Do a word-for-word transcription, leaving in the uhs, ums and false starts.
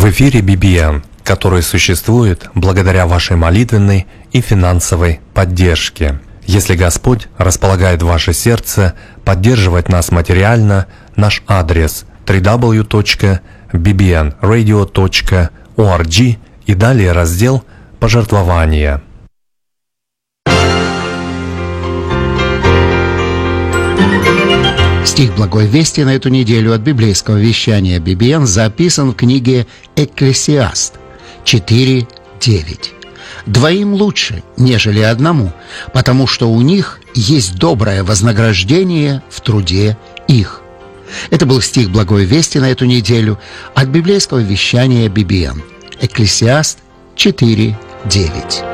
В эфире би би эн, который существует благодаря вашей молитвенной и финансовой поддержке. Если Господь располагает ваше сердце поддерживать нас материально, наш адрес дабл ю дабл ю дабл ю точка би би эн радио точка орг и далее раздел «Пожертвования». Стих Благой Вести на эту неделю от библейского вещания би би эн записан в книге «Экклесиаст» четыре девять. «Двоим лучше, нежели одному, потому что у них есть доброе вознаграждение в труде их». Это был стих Благой Вести на эту неделю от библейского вещания би би эн. «Экклесиаст» четыре девять.